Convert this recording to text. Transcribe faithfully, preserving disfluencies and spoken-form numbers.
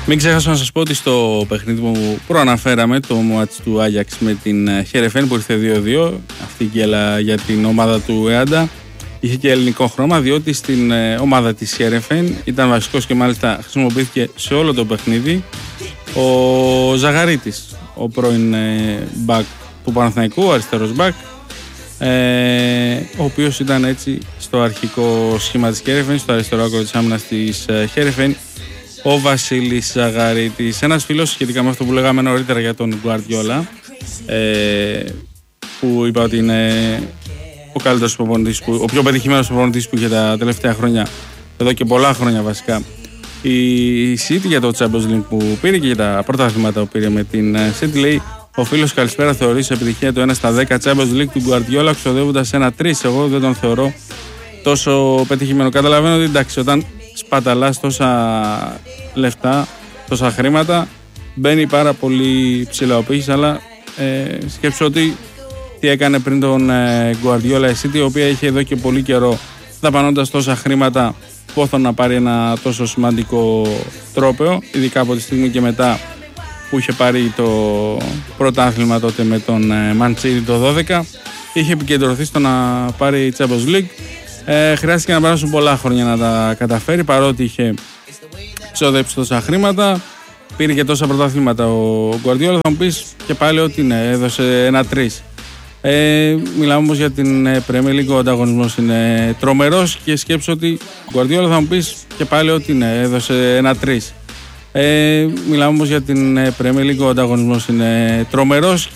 Μην ξέχασα να σας πω ότι στο παιχνίδι που προαναφέραμε, το μάτς του Άγιαξ με την Χερεφέν που ήρθε δύο δύο, αυτή η γκέλα για την ομάδα του Εάντα, είχε και ελληνικό χρώμα, διότι στην ομάδα της Χερεφέν ήταν βασικός και μάλιστα χρησιμοποιήθηκε σε όλο το παιχνίδι ο Ζαγαρίτης, ο πρώην μπακ του Παναθηναϊκού, αριστερός μπακ, ε, ο οποίος ήταν έτσι στο αρχικό σχήμα της Χερεφέν, στο αριστερό άκρο της άμυνας της Χερεφέν, ο Βασίλης Ζαγαρίτης. Ένας φίλος σχετικά με αυτό που λέγαμε νωρίτερα για τον Γκουαρδιόλα, ε, που είπα ότι είναι ο καλύτερος προπονητής, ο πιο πετυχημένος προπονητής που είχε τα τελευταία χρόνια, εδώ και πολλά χρόνια βασικά, η City για το Champions League που πήρε και για τα πρώτα θύματα που πήρε με την City. Λέει ο φίλος καλησπέρα, θεωρεί σε επιτυχία το ένα στα δέκα Champions League του Γκουαρδιόλα, ξοδεύοντας ένα τρία. Εγώ δεν τον θεωρώ τόσο πετυχημένο. Καταλαβαίνω ότι εντάξει, όταν σπαταλάς τόσα λεφτά, τόσα χρήματα, μπαίνει πάρα πολύ ψηλά ο πύχης, αλλά ε, σκέψου ότι τι έκανε πριν τον Γκουαρδιόλα η City, η οποία είχε εδώ και πολύ καιρό δαπανώντας τόσα χρήματα πόθον να πάρει ένα τόσο σημαντικό τρόπαιο, ειδικά από τη στιγμή και μετά που είχε πάρει το πρωτάθλημα τότε με τον Μαντσίνη το δώδεκα, είχε επικεντρωθεί στο να πάρει Champions League. Ε, χρειάστηκε να περάσουν πολλά χρόνια να τα καταφέρει, παρότι είχε ξοδέψει τόσα χρήματα, πήρε και τόσα πρωταθλήματα ο Γκουαρδιόλα. Θα μου πεις και πάλι ότι ναι, έδωσε ένα τρεις. Ε, μιλάμε όμως για την Premier League, ο ανταγωνισμός είναι τρομερός και σκέψου ότι ο Γκουαρδιόλα, θα μου πεις και πάλι ότι ναι, έδωσε ένα τρεις. Ε, μιλάμε όμως για την Premier League, ο ανταγωνισμός είναι τρομερός.